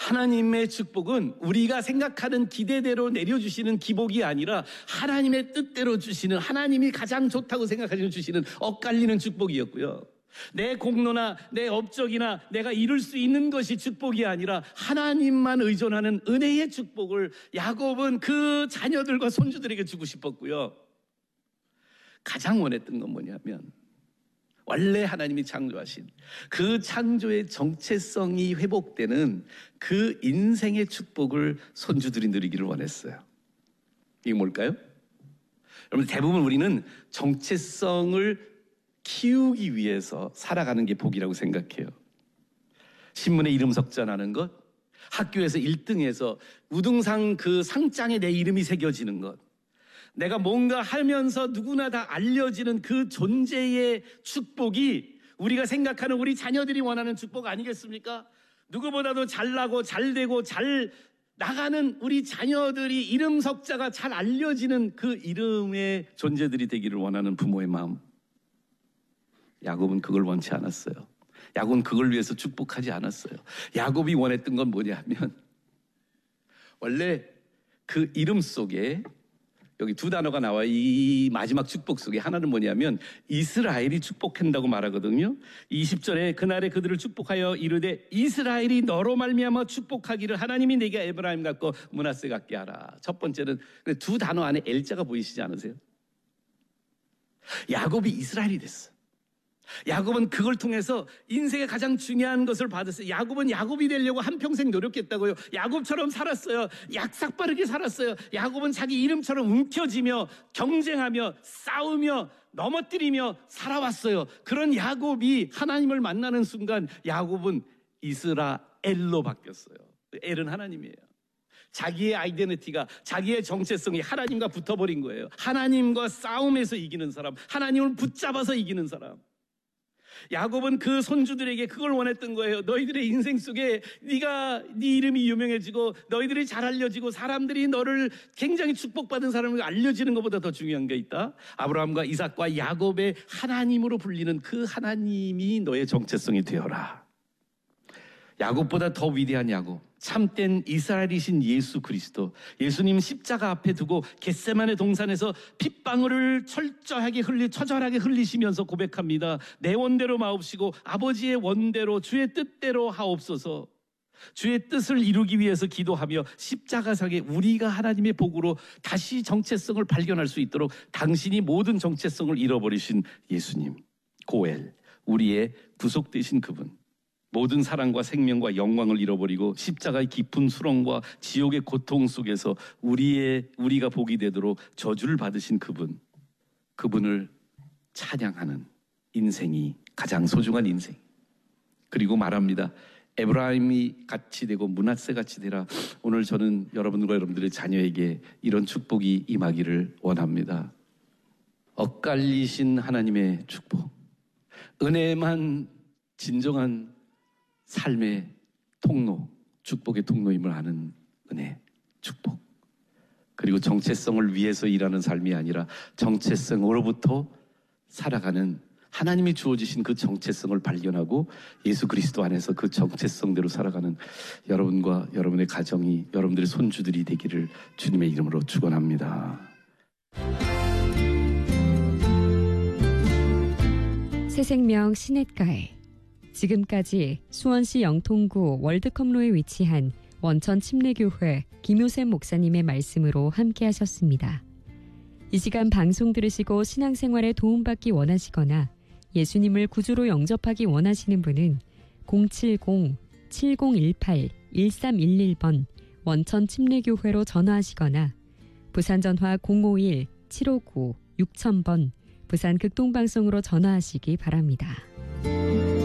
하나님의 축복은 우리가 생각하는 기대대로 내려주시는 기복이 아니라 하나님의 뜻대로 주시는, 하나님이 가장 좋다고 생각하시는 주시는 엇갈리는 축복이었고요. 내 공로나 내 업적이나 내가 이룰 수 있는 것이 축복이 아니라 하나님만 의존하는 은혜의 축복을 야곱은 그 자녀들과 손주들에게 주고 싶었고요. 가장 원했던 건 뭐냐면 원래 하나님이 창조하신 그 창조의 정체성이 회복되는 그 인생의 축복을 손주들이 누리기를 원했어요. 이게 뭘까요? 여러분, 대부분 우리는 정체성을 키우기 위해서 살아가는 게 복이라고 생각해요. 신문에 이름 석자나는 것, 학교에서 1등해서 우등상 그 상장에 내 이름이 새겨지는 것, 내가 뭔가 하면서 누구나 다 알려지는 그 존재의 축복이 우리가 생각하는 우리 자녀들이 원하는 축복 아니겠습니까? 누구보다도 잘나고 잘되고 잘 나가는 우리 자녀들이 이름 석자가 잘 알려지는 그 이름의 존재들이 되기를 원하는 부모의 마음. 야곱은 그걸 원치 않았어요. 야곱은 그걸 위해서 축복하지 않았어요. 야곱이 원했던 건 뭐냐 하면 원래 그 이름 속에 여기 두 단어가 나와요. 이 마지막 축복 속에 하나는 뭐냐면 이스라엘이 축복한다고 말하거든요. 20절에 그날에 그들을 축복하여 이르되 이스라엘이 너로 말미암아 축복하기를 하나님이 내게 에브라임 같고 므낫세 같게 하라. 첫 번째는 두 단어 안에 엘자가 보이시지 않으세요? 야곱이 이스라엘이 됐어. 야곱은 그걸 통해서 인생의 가장 중요한 것을 받았어요. 야곱은 야곱이 되려고 한평생 노력했다고요. 야곱처럼 살았어요. 약삭빠르게 살았어요. 야곱은 자기 이름처럼 움켜쥐며 경쟁하며 싸우며 넘어뜨리며 살아왔어요. 그런 야곱이 하나님을 만나는 순간 야곱은 이스라엘로 바뀌었어요. 엘은 하나님이에요. 자기의 아이덴티티가, 자기의 정체성이 하나님과 붙어버린 거예요. 하나님과 싸움에서 이기는 사람, 하나님을 붙잡아서 이기는 사람. 야곱은 그 손주들에게 그걸 원했던 거예요. 너희들의 인생 속에 네 이름이 유명해지고 너희들이 잘 알려지고 사람들이 너를 굉장히 축복받은 사람을 알려지는 것보다 더 중요한 게 있다. 아브라함과 이삭과 야곱의 하나님으로 불리는 그 하나님이 너의 정체성이 되어라. 야곱보다 더 위대한 야곱, 참된 이스라엘이신 예수 그리스도, 예수님 십자가 앞에 두고 겟세마네 동산에서 핏방울을 처절하게 흘리시면서 고백합니다. 내 원대로 마옵시고 아버지의 원대로 주의 뜻대로 하옵소서. 주의 뜻을 이루기 위해서 기도하며 십자가상에 우리가 하나님의 복으로 다시 정체성을 발견할 수 있도록 당신이 모든 정체성을 잃어버리신 예수님, 고엘, 우리의 구속 되신 그분, 모든 사랑과 생명과 영광을 잃어버리고 십자가의 깊은 수렁과 지옥의 고통 속에서 우리가 복이 되도록 저주를 받으신 그분을 찬양하는 인생이 가장 소중한 인생. 그리고 말합니다. 에브라임이 같이 되고 므낫세 같이 되라. 오늘 저는 여러분들과 여러분들의 자녀에게 이런 축복이 임하기를 원합니다. 엇갈리신 하나님의 축복, 은혜만 진정한 삶의 통로, 축복의 통로임을 아는 은혜, 축복. 그리고 정체성을 위해서 일하는 삶이 아니라 정체성으로부터 살아가는 하나님이 주어지신 그 정체성을 발견하고 예수 그리스도 안에서 그 정체성대로 살아가는 여러분과 여러분의 가정이, 여러분들의 손주들이 되기를 주님의 이름으로 축원합니다. 새생명 시냇가에 지금까지 수원시 영통구 월드컵로에 위치한 원천 침례교회 김효샘 목사님의 말씀으로 함께하셨습니다. 이 시간 방송 들으시고 신앙생활에 도움받기 원하시거나 예수님을 구주로 영접하기 원하시는 분은 070-7018-1311번 원천 침례교회로 전화하시거나 부산전화 051-759-6000번 부산 극동방송으로 전화하시기 바랍니다.